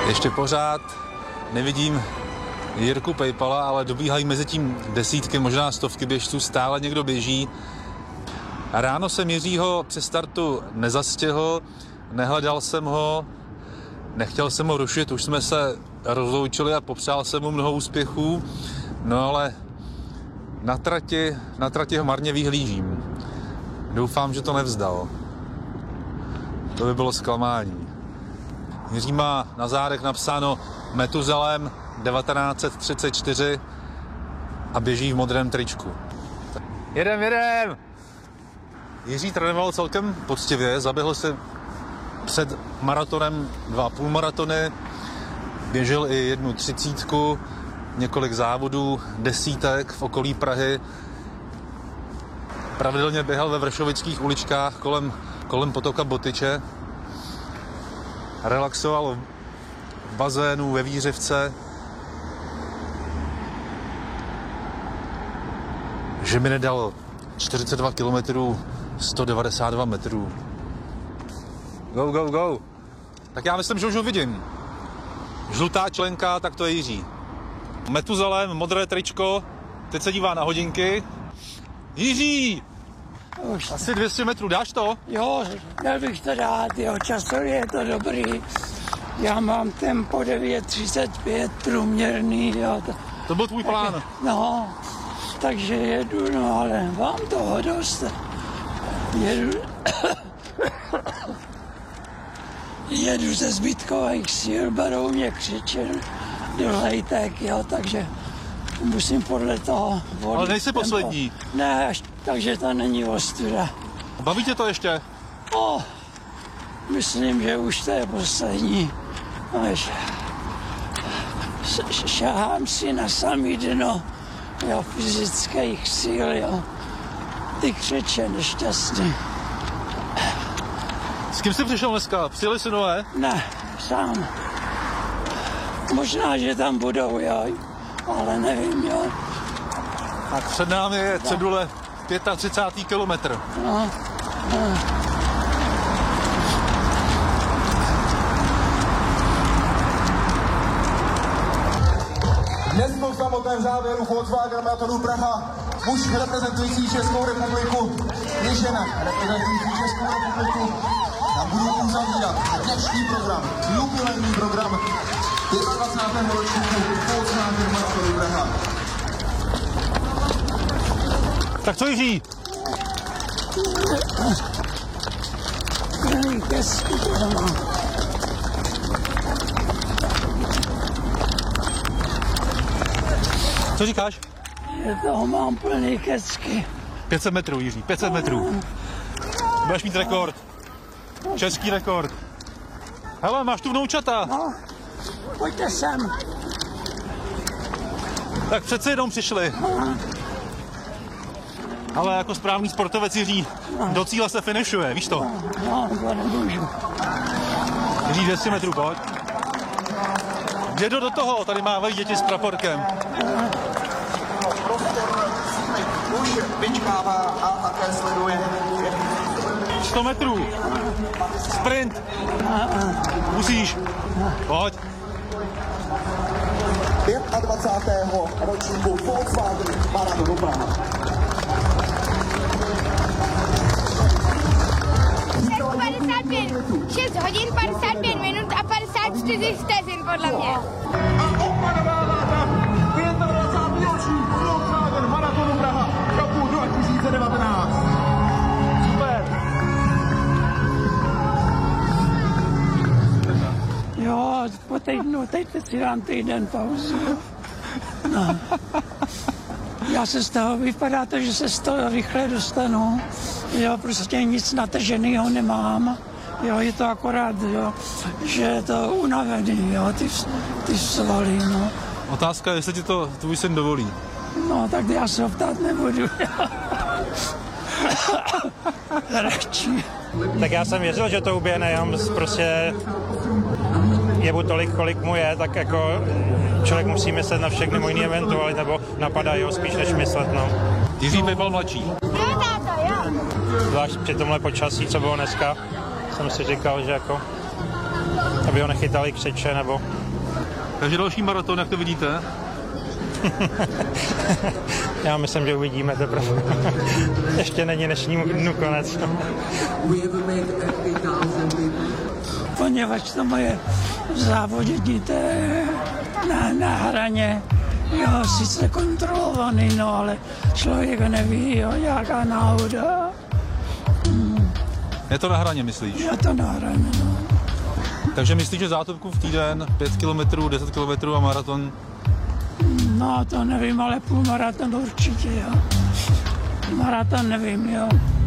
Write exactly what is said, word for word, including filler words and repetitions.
Ještě pořád nevidím Jirku Pejpala, ale dobíhají mezi tím desítky, možná stovky běžců, stále někdo běží. A ráno jsem Jiřího při startu nezastihl, nehledal jsem ho, nechtěl jsem ho rušit, už jsme se rozloučili a popřál jsem mu mnoho úspěchů, no ale na trati, na trati ho marně vyhlížím. Doufám, že to nevzdal. To by bylo zklamání. Jiří má na zádech napsáno Metuzalem devatenáct set třicet čtyři a běží v modrém tričku. Jedem, jedem! Jiří trénoval celkem poctivě, zaběhl si před maratonem dva půlmaratony, běžel i jednu třicítku, několik závodů, desítek v okolí Prahy. Pravidelně běhal ve vršovických uličkách kolem, kolem potoka Botyče. Relaxoval v bazénu ve Vířivce. Že mi nedal čtyřicet dva kilometrů, sto devadesát dva metrů. Go, go, go. Tak já myslím, že už ho vidím. Žlutá členka, tak to je Jiří. Metuzalem, modré tričko, teď se dívá na hodinky. Jiří! Už. Asi dvě stě metrů, dáš to? Jo, měl bych to dát, jo, časově je to dobrý. Já mám tempo devět třicet pět průměrný, jo. To, to byl tvůj plán. Tak, no, takže jedu, no ale mám toho dost. Jedu, jedu ze zbytkových síl, berou mě křičen do lejtek, jo, takže musím podle toho volit. Ale nejsi tempo. poslední. Ne, až, takže to není ostuda. Baví tě to ještě? O, myslím, že už to je poslední. Až šahám si na samý dno, jo, fyzických sil, jo. Ty křeče nešťastný. S kým jsi přišel dneska? Přijeli si nové? Ne, sám. Možná, že tam budou, jo, ale nevím, jo. Tak před námi je cedule třicátý pátý kilometr. No, no. Dnes byl v samotném závěru Volkswagen Maratonu Praha muž reprezentující Českou republiku, je žena reprezentující Českou republiku a budou uzavírat dnešní program, jubilejní program dvacátého pátého ročníku Volkswagen Maratonu Praha. Tak co, Jiří? Co říkáš? Je toho mám plný kecky. pět set metrů, Jiří, pět set metrů. Budeš mít rekord. Český rekord. Hele, máš tu vnoučata. No, pojďte sem. Tak přece jenom přišli. Ale jako správný sportovec Jiří, do cíle se finišuje, víš to? No, to nemůžu. Jiří, dvě stě metrů, pojď. Jedu do toho, tady mávají děti s praporkem. Už vyčkává a také sleduje. sto metrů. Sprint. Musíš. Pojď. dvacátého pátého ročníku Volkswagen Maratonu Praha. padesát pět, šest hodin, padesát pět minut a padesát čtyři vteřin podle mě. A opanová váta dvacátého pátého ročník Volkswagen Maratonu Praha roku dva tisíce devatenáct. Super. Jo, po týdnu, teď si dám týden pauzu. No. Já se z toho, vypadá to, že se z toho rychle dostanu. Jo, prostě nic nataženého nemám. Jo, je to akorát, jo, že je to unavený, jo, ty, ty svaly, no. Otázka je, jestli ti to tvůj syn dovolí. No, tak já se ho ptát nebudu. Radši. Tak já jsem věřil, že to uběhne, jenom prostě je mu tolik, kolik mu je, tak jako člověk musí myslet na všechny možné eventuality, nebo napadají ho spíš než myslet, no. Jiří Pejpal mladší. Jo, táto, jo. Zvlášť při tomhle počasí, co bylo dneska, jsem si říkal, že jako, aby ho nechytali křiče, nebo Takže další maraton, jak to vidíte? Já myslím, že uvidíme teprve. Ještě není dnešnímu dnu konec. Poněvadž to moje závodění to je na, na hraně, jo, sice kontrolovaný, no, ale člověk neví, jo, jaká náhoda. Je to na hraně, myslíš? Je to na hraně, no. Takže myslíš, že zátopku v týden, pět kilometrů, deset kilometrů a maraton? No, to nevím, ale půl maraton určitě, jo. Maraton nevím, jo.